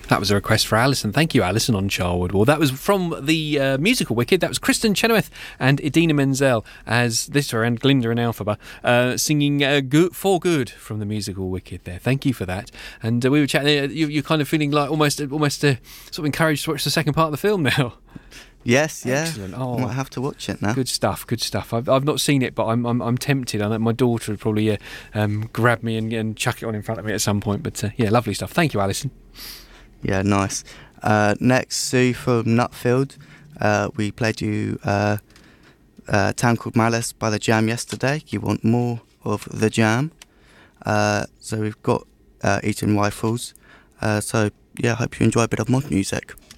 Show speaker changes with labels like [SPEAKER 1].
[SPEAKER 1] That was a request for Alison. Thank you, Alison, on Charwood Wall. That was from the musical Wicked. That was Kristen Chenoweth and Idina Menzel as Litter and Glinda and Elphaba singing For Good from the musical Wicked there. Thank you for that. And we were chatting, you're kind of feeling like almost sort of encouraged to watch the second part of the film now.
[SPEAKER 2] Yes, yeah.
[SPEAKER 1] Excellent. Oh,
[SPEAKER 2] I might have to watch it now.
[SPEAKER 1] Good stuff. I've not seen it, but I'm tempted. I know my daughter would probably grab me and chuck it on in front of me at some point. But yeah, lovely stuff. Thank you, Alison.
[SPEAKER 2] Yeah, nice. Next, Sue from Nutfield. We played you a Town Called Malice by The Jam yesterday. You want more of The Jam. So we've got Eating Rifles. So yeah, I hope you enjoy a bit of mod music.